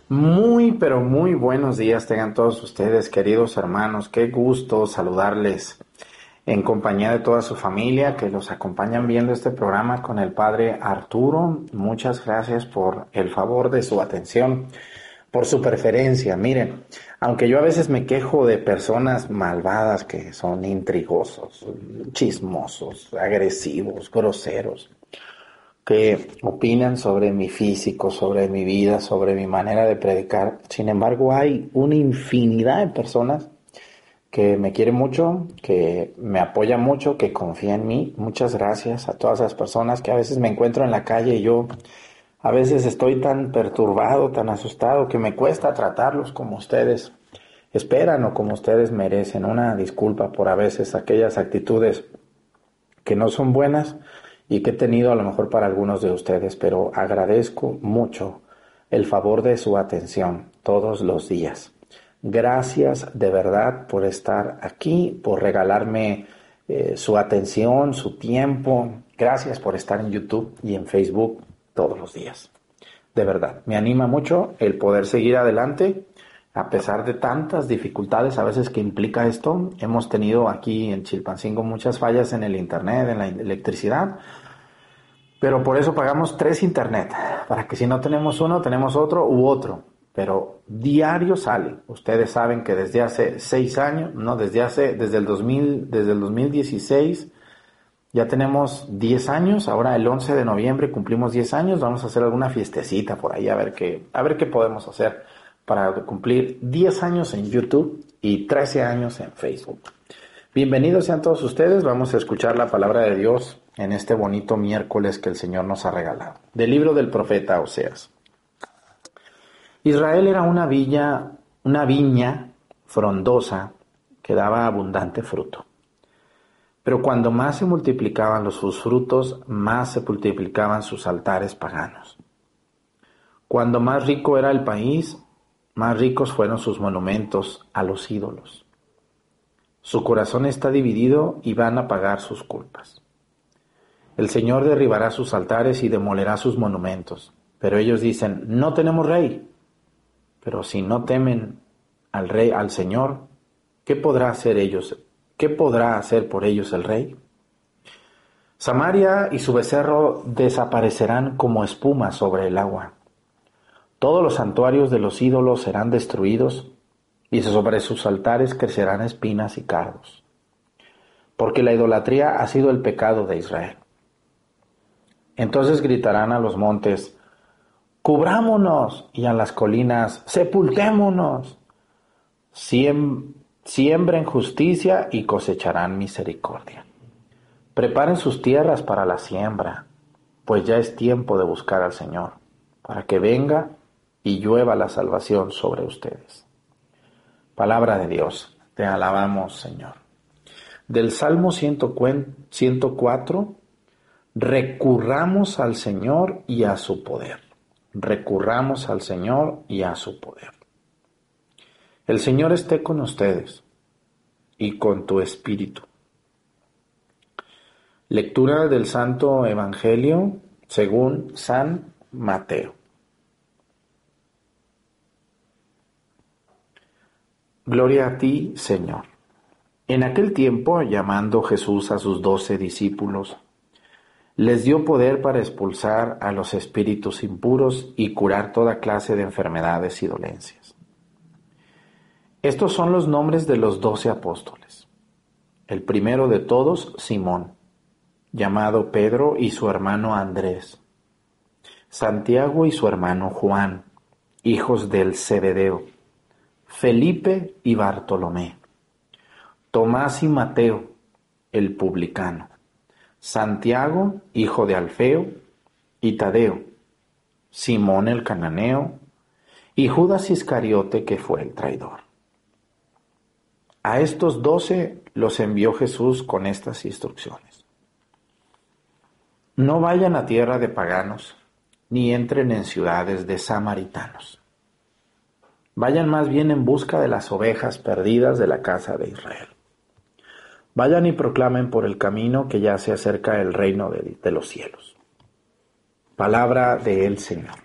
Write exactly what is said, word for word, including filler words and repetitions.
Muy, pero muy buenos días tengan todos ustedes, queridos hermanos. Qué gusto saludarles en compañía de toda su familia que los acompañan viendo este programa con el Padre Arturo. Muchas gracias por el favor de su atención, por su preferencia. Miren, aunque yo a veces me quejo de personas malvadas que son intrigosos, chismosos, agresivos, groseros, que opinan sobre mi físico, sobre mi vida, sobre mi manera de predicar. Sin embargo, hay una infinidad de personas que me quieren mucho, que me apoyan mucho, que confían en mí. Muchas gracias a todas esas personas que a veces me encuentro en la calle y yo a veces estoy tan perturbado, tan asustado, que me cuesta tratarlos como ustedes esperan o como ustedes merecen. Una disculpa por a veces aquellas actitudes que no son buenas y que he tenido a lo mejor para algunos de ustedes, pero agradezco mucho el favor de su atención todos los días. Gracias de verdad por estar aquí, por regalarme eh, su atención, su tiempo. Gracias por estar en YouTube y en Facebook todos los días. De verdad, me anima mucho el poder seguir adelante a pesar de tantas dificultades a veces que implica esto. Hemos tenido aquí en Chilpancingo muchas fallas en el internet, en la electricidad, pero por eso pagamos tres internet, para que si no tenemos uno, tenemos otro u otro, pero diario sale. Ustedes saben que desde hace seis años, no, desde hace, desde el dos mil, desde el dos mil dieciséis, ya tenemos diez años. Ahora el once de noviembre cumplimos diez años, vamos a hacer alguna fiestecita por ahí, a ver qué, a ver qué podemos hacer para cumplir diez años en YouTube y trece años en Facebook. Bienvenidos sean todos ustedes, vamos a escuchar la palabra de Dios en este bonito miércoles que el Señor nos ha regalado. Del libro del profeta Oseas. Israel era una villa, una viña frondosa que daba abundante fruto. Pero cuando más se multiplicaban los, sus frutos, más se multiplicaban sus altares paganos. Cuando más rico era el país, más ricos fueron sus monumentos a los ídolos. Su corazón está dividido y van a pagar sus culpas. El Señor derribará sus altares y demolerá sus monumentos. Pero ellos dicen, no tenemos rey. Pero si no temen al rey, al Señor, ¿qué podrá hacer ellos? ¿Qué podrá hacer por ellos el rey? Samaria y su becerro desaparecerán como espuma sobre el agua. Todos los santuarios de los ídolos serán destruidos y sobre sus altares crecerán espinas y cardos. Porque la idolatría ha sido el pecado de Israel. Entonces gritarán a los montes, cubrámonos, y a las colinas, sepultémonos. Siem, siembren justicia y cosecharán misericordia. Preparen sus tierras para la siembra, pues ya es tiempo de buscar al Señor, para que venga y llueva la salvación sobre ustedes. Palabra de Dios, te alabamos, Señor. Del Salmo ciento cuatro, recurramos al Señor y a su poder. Recurramos al Señor y a su poder. El Señor esté con ustedes y con tu espíritu. Lectura del Santo Evangelio según San Mateo. Gloria a ti, Señor. En aquel tiempo, llamando Jesús a sus doce discípulos, les dio poder para expulsar a los espíritus impuros y curar toda clase de enfermedades y dolencias. Estos son los nombres de los doce apóstoles. El primero de todos, Simón, llamado Pedro, y su hermano Andrés. Santiago y su hermano Juan, hijos del Zebedeo. Felipe y Bartolomé. Tomás y Mateo, el publicano. Santiago, hijo de Alfeo, y Tadeo. Simón el cananeo, y Judas Iscariote, que fue el traidor. A estos doce los envió Jesús con estas instrucciones. No vayan a tierra de paganos, ni entren en ciudades de samaritanos. Vayan más bien en busca de las ovejas perdidas de la casa de Israel. Vayan y proclamen por el camino que ya se acerca el reino de, de los cielos. Palabra del Señor.